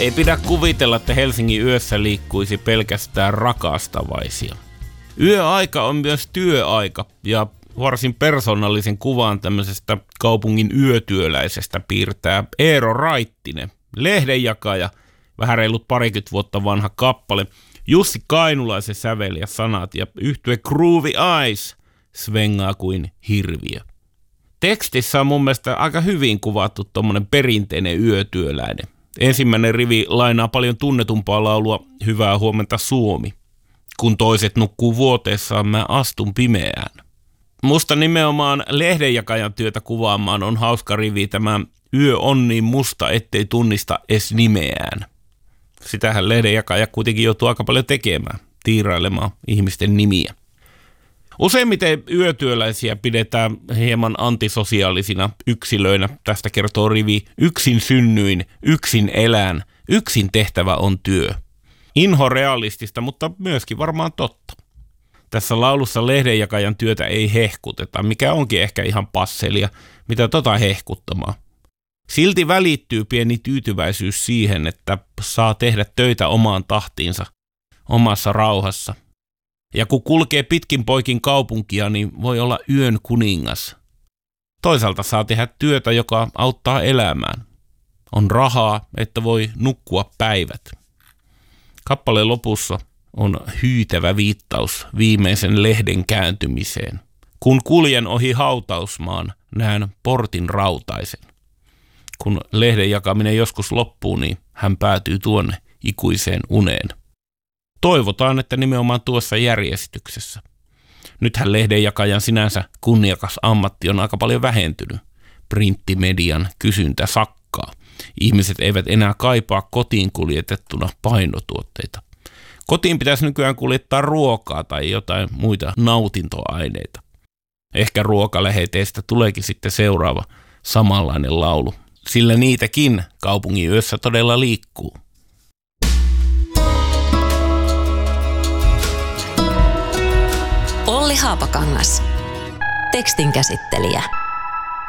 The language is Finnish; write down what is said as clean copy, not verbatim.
Ei pidä kuvitella, että Helsingin yössä liikkuisi pelkästään rakastavaisia. Yöaika on myös työaika ja varsin persoonallisen kuvan tämmöisestä kaupungin yötyöläisestä piirtää Eero Raittinen, lehdenjakaja, vähän reilut 20 vuotta vanha kappale, Jussi Kainulaisen sävel ja sanat ja yhtye Groovy Eyes svengaa kuin hirviö. Tekstissä on mun mielestä aika hyvin kuvattu tommonen perinteinen yötyöläinen. Ensimmäinen rivi lainaa paljon tunnetumpaa laulua Hyvää huomenta Suomi. Kun toiset nukkuu vuoteessaan, mä astun pimeään. Musta nimenomaan lehdenjakajan työtä kuvaamaan on hauska rivi tämä Yö on niin musta, ettei tunnista edes nimeään. Sitähän lehdenjakaja kuitenkin joutuu aika paljon tekemään, tiirailemaan ihmisten nimiä. Useimmiten yötyöläisiä pidetään hieman antisosiaalisina yksilöinä. Tästä kertoo rivi yksin synnyin, yksin elän, yksin tehtävä on työ. Inho realistista, mutta myöskin varmaan totta. Tässä laulussa lehdenjakajan työtä ei hehkuteta, mikä onkin ehkä ihan passelia, mitä hehkuttamaan. Silti välittyy pieni tyytyväisyys siihen, että saa tehdä töitä omaan tahtiinsa, omassa rauhassa. Ja kun kulkee pitkin poikin kaupunkia, niin voi olla yön kuningas. Toisaalta saa tehdä työtä, joka auttaa elämään. On rahaa, että voi nukkua päivät. Kappaleen lopussa on hyytävä viittaus viimeisen lehden kääntymiseen. Kun kuljen ohi hautausmaan, näen portin rautaisen. Kun lehden jakaminen joskus loppuu, niin hän päätyy tuonne ikuiseen uneen. Toivotaan, että nimenomaan tuossa järjestyksessä. Nythän lehdenjakajan sinänsä kunniakas ammatti on aika paljon vähentynyt. Printtimedian kysyntä sakkaa. Ihmiset eivät enää kaipaa kotiin kuljetettuna painotuotteita. Kotiin pitäisi nykyään kuljettaa ruokaa tai jotain muita nautintoaineita. Ehkä ruokaläheteistä tuleekin sitten seuraava samanlainen laulu, sillä niitäkin kaupungin yössä todella liikkuu. Olli Haapakangas. Tekstin käsittelijä.